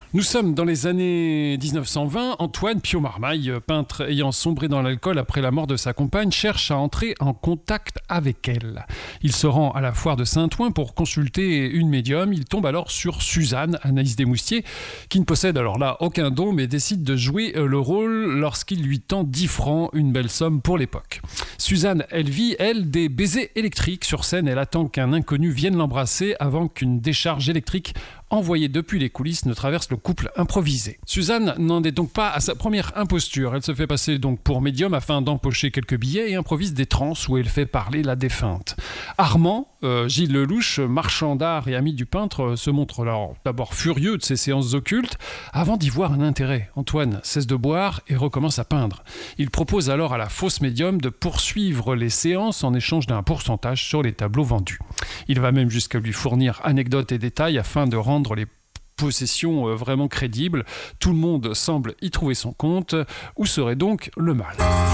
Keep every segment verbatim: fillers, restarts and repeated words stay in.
Nous sommes dans les années dix-neuf cent vingt. Antoine Pio Marmaille, peintre ayant sombré dans l'alcool après la mort de sa compagne, cherche à entrer en contact avec elle. Il se rend à la foire de Saint-Ouen pour consulter une médium. Il tombe alors sur Suzanne, Anaïs Desmoustiers, qui ne possède alors là aucun don, mais décide de jouer le rôle lorsqu'il lui tend dix francs, une belle somme pour l'époque. Suzanne, elle vit, elle, des baisers électriques. Sur scène, elle attend qu'un inconnu vienne l'embrasser avant qu'une décharge électrique envoyée depuis les coulisses ne traverse le couple improvisé. Suzanne n'en est donc pas à sa première imposture. Elle se fait passer donc pour médium afin d'empocher quelques billets et improvise des transes où elle fait parler la défunte. Armand, euh, Gilles Lelouch, marchand d'art et ami du peintre, se montre alors d'abord furieux de ces séances occultes avant d'y voir un intérêt. Antoine cesse de boire et recommence à peindre. Il propose alors à la fausse médium de poursuivre les séances en échange d'un pourcentage sur les tableaux vendus. Il va même jusqu'à lui fournir anecdotes et détails afin de rendre les possessions vraiment crédibles. Tout le monde semble y trouver son compte. Où serait donc le mal ?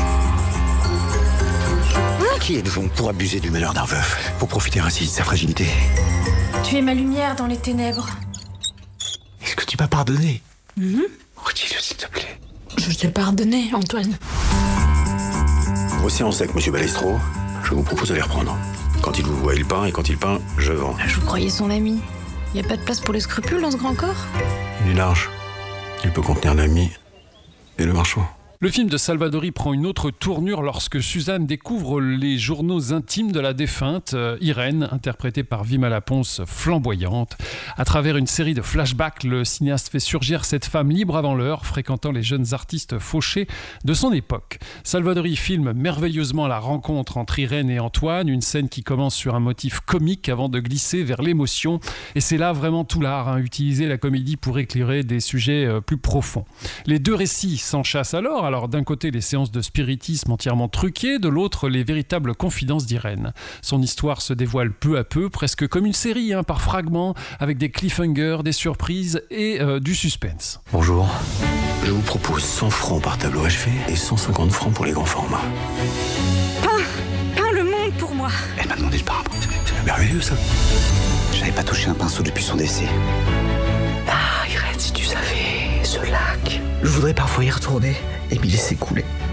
Qui êtes-vous pour abuser du malheur d'un veuf, pour profiter ainsi de sa fragilité ? Tu es ma lumière dans les ténèbres. Est-ce que tu m'as pardonné ? Mm-hmm. Redis-le, s'il te plaît. Je t'ai pardonné, Antoine. Vos séances avec Monsieur Balestro, je vous propose de les reprendre. Quand il vous voit, il peint, et quand il peint, je vends. Je vous croyais son ami. Y a pas de place pour les scrupules dans ce grand corps ? Il est large. Il peut contenir l'ami et le marchand. Le film de Salvadori prend une autre tournure lorsque Suzanne découvre les journaux intimes de la défunte, euh, Irène, interprétée par Vima Laponce, flamboyante. À travers une série de flashbacks, le cinéaste fait surgir cette femme libre avant l'heure, fréquentant les jeunes artistes fauchés de son époque. Salvadori filme merveilleusement la rencontre entre Irène et Antoine, une scène qui commence sur un motif comique avant de glisser vers l'émotion. Et c'est là vraiment tout l'art, hein, utiliser la comédie pour éclairer des sujets euh, plus profonds. Les deux récits s'enchassent alors. Alors d'un côté les séances de spiritisme entièrement truquées, de l'autre les véritables confidences d'Irène. Son histoire se dévoile peu à peu, presque comme une série, hein, par fragments, avec des cliffhangers, des surprises et euh, du suspense. Bonjour. Je vous propose cent francs par tableau achevé et cent cinquante francs pour les grands formats. Peins, peins le monde pour moi. Elle m'a demandé de peindre. C'est merveilleux ça. J'avais pas touché un pinceau depuis son décès. Ah, Irène, si tu savais, ce lac. Je voudrais parfois y retourner et m'y laisser couler. Hein ?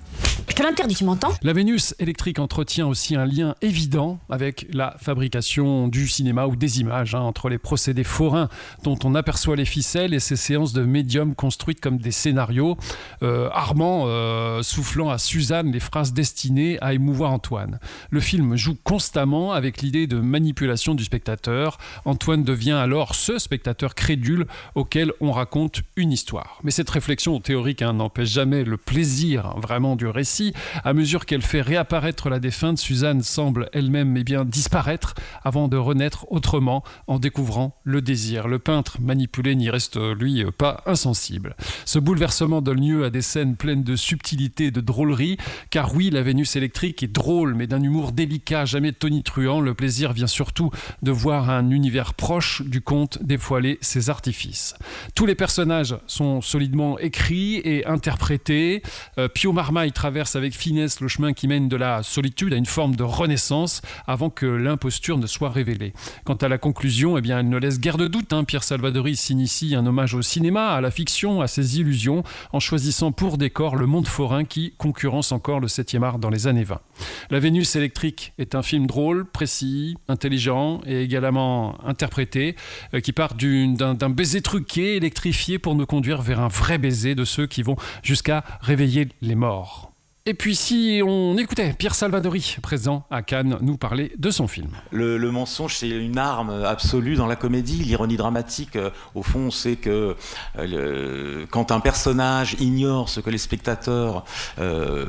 Je te l'interdis, tu m'entends ? La Vénus électrique entretient aussi un lien évident avec la fabrication du cinéma ou des images, hein, entre les procédés forains dont on aperçoit les ficelles et ces séances de médium construites comme des scénarios. Euh, Armand euh, soufflant à Suzanne les phrases destinées à émouvoir Antoine. Le film joue constamment avec l'idée de manipulation du spectateur. Antoine devient alors ce spectateur crédule auquel on raconte une histoire. Mais cette réflexion théorique, hein, n'empêche jamais le plaisir vraiment du récit. À mesure qu'elle fait réapparaître la défunte, Suzanne semble elle-même eh bien, disparaître avant de renaître autrement en découvrant le désir. Le peintre manipulé n'y reste, lui, pas insensible. Ce bouleversement donne lieu à des scènes pleines de subtilité et de drôlerie, car oui, la Vénus électrique est drôle, mais d'un humour délicat, jamais tonitruant. Le plaisir vient surtout de voir un univers proche du conte dévoiler ses artifices. Tous les personnages sont solidement écrits et interprétés. Euh, Pio Marmaille traverse avec finesse le chemin qui mène de la solitude à une forme de renaissance avant que l'imposture ne soit révélée. Quant à la conclusion, eh bien, elle ne laisse guère de doute. Hein. Pierre Salvadori s'initie un hommage au cinéma, à la fiction, à ses illusions, en choisissant pour décor le monde forain qui concurrence encore le septième art dans les années vingt. La Vénus électrique est un film drôle, précis, intelligent et également interprété, euh, qui part d'une, d'un, d'un baiser truqué, électrifié pour nous conduire vers un vrai baiser de ceux qui vont jusqu'à réveiller les morts. Et puis si on écoutait Pierre Salvadori, présent à Cannes, nous parler de son film. Le, le mensonge, c'est une arme absolue dans la comédie. L'ironie dramatique, euh, au fond, c'est que euh, le, quand un personnage ignore ce que les spectateurs euh,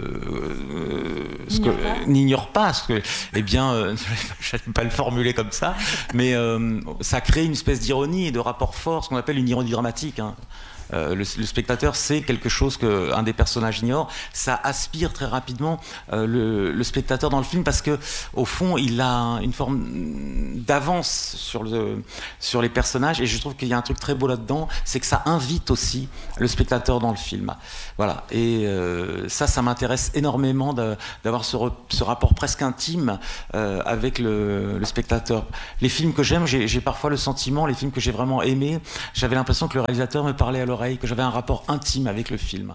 euh, ce que, euh, n'ignorent pas, ce que, eh bien, euh, je n'allais pas le formuler comme ça, mais euh, ça crée une espèce d'ironie et de rapport fort, ce qu'on appelle une ironie dramatique. Hein. euh, le, le spectateur sait quelque chose qu'un des personnages ignore. Ça aspire très rapidement euh, le, le spectateur dans le film parce que au fond, il a une forme d'avance sur, le, sur les personnages et je trouve qu'il y a un truc très beau là-dedans, c'est que ça invite aussi le spectateur dans le film. Voilà. Et euh, ça, ça m'intéresse énormément de, d'avoir ce, re, ce rapport presque intime euh, avec le, le spectateur. Les films que j'aime, j'ai, j'ai parfois le sentiment, les films que j'ai vraiment aimés, j'avais l'impression que le réalisateur me parlait à l'oreille, que j'avais un rapport intime avec le film.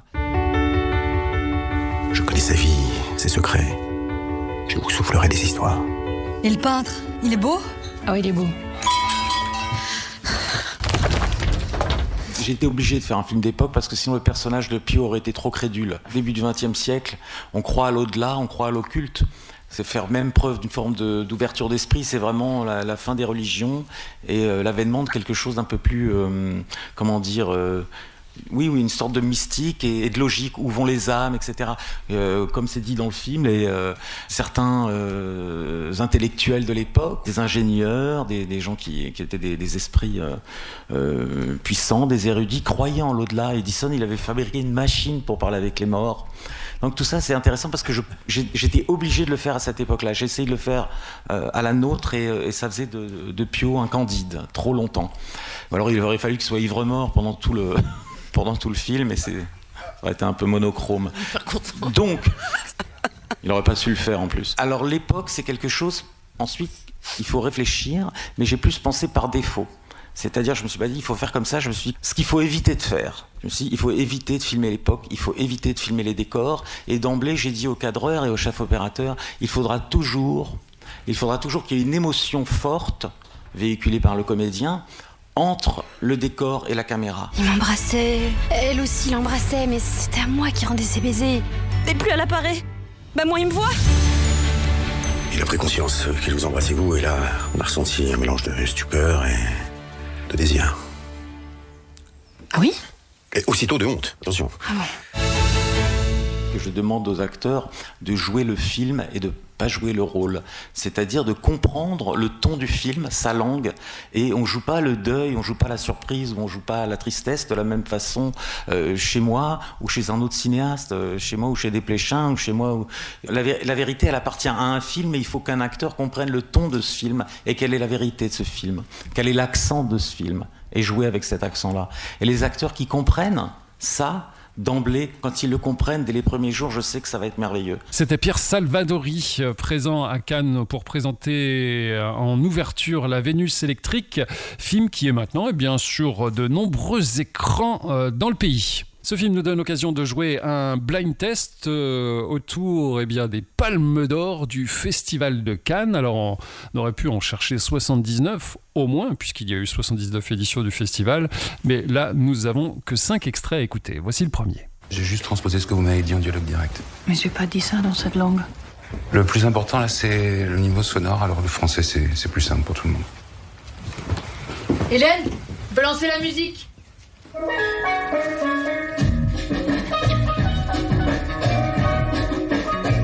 Je connais sa vie, ses secrets. Je vous soufflerai des histoires. Et le peintre, il est beau ? Ah oui, il est beau. J'ai été obligé de faire un film d'époque parce que sinon le personnage de Pio aurait été trop crédule. Début du vingtième siècle, on croit à l'au-delà, on croit à l'occulte. C'est faire même preuve d'une forme de, d'ouverture d'esprit, c'est vraiment la, la fin des religions et euh, l'avènement de quelque chose d'un peu plus, euh, comment dire, euh, oui, oui, une sorte de mystique et, et de logique, où vont les âmes, et cetera. Euh, comme c'est dit dans le film, les, euh, certains euh, intellectuels de l'époque, des ingénieurs, des, des gens qui, qui étaient des, des esprits euh, euh, puissants, des érudits, croyaient en l'au-delà. Edison, il avait fabriqué une machine pour parler avec les morts. Donc tout ça, c'est intéressant parce que je, j'ai, j'étais obligé de le faire à cette époque-là. J'ai essayé de le faire euh, à la nôtre et, et ça faisait de, de Pio un Candide, trop longtemps. Alors il aurait fallu qu'il soit ivre-mort pendant tout le, pendant tout le film et c'est, ça aurait été un peu monochrome. Donc, il n'aurait pas su le faire en plus. Alors l'époque, c'est quelque chose, ensuite, il faut réfléchir, mais j'ai plus pensé par défaut. C'est-à-dire, je me suis pas dit, il faut faire comme ça, je me suis dit, ce qu'il faut éviter de faire. Je me suis dit, il faut éviter de filmer l'époque, il faut éviter de filmer les décors. Et d'emblée, j'ai dit au cadreur et au chef opérateur, il faudra toujours, il faudra toujours qu'il y ait une émotion forte, véhiculée par le comédien, entre le décor et la caméra. Il m'embrassait, elle aussi l'embrassait, mais c'était à moi qui rendais ses baisers. Et plus elle apparaît, bah moins il me voit. Il a pris conscience qu'il vous embrassait vous et là, on a ressenti un mélange de stupeur et de désir. Ah oui ? Et aussitôt de honte, attention. Ah bon ? Que je demande aux acteurs de jouer le film et de pas jouer le rôle. C'est-à-dire de comprendre le ton du film, sa langue, et on joue pas le deuil, on joue pas la surprise, ou on joue pas la tristesse de la même façon euh, chez moi ou chez un autre cinéaste, euh, chez moi ou chez Desplechin ou chez moi. Ou... La, vé- la vérité, elle appartient à un film et il faut qu'un acteur comprenne le ton de ce film et quelle est la vérité de ce film, quel est l'accent de ce film, et jouer avec cet accent-là. Et les acteurs qui comprennent ça, d'emblée, quand ils le comprennent dès les premiers jours, je sais que ça va être merveilleux. C'était Pierre Salvadori, présent à Cannes pour présenter en ouverture La Vénus électrique, film qui est maintenant eh bien, sur de nombreux écrans euh, dans le pays. Ce film nous donne l'occasion de jouer un blind test euh, autour eh bien, des Palmes d'Or du Festival de Cannes. Alors on, on aurait pu en chercher soixante-dix-neuf au moins, puisqu'il y a eu soixante-dix-neuf éditions du festival. Mais là, nous avons que cinq extraits à écouter. Voici le premier. J'ai juste transposé ce que vous m'avez dit en dialogue direct. Mais j'ai pas dit ça dans cette langue. Le plus important là, c'est le niveau sonore, alors le français, c'est, c'est plus simple pour tout le monde. Hélène, tu peux lancer la musique ? C'est bien passé ?